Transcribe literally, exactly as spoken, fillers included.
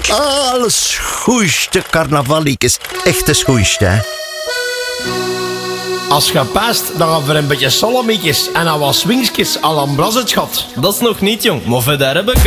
Alles schoeiste carnavaliekes. Echte schoeiste, hè. Als je past, dan gaan we een beetje solamiekjes en dan wat swingskjes à l'ambras het schat. Dat is nog niet, jong, maar verder heb ik...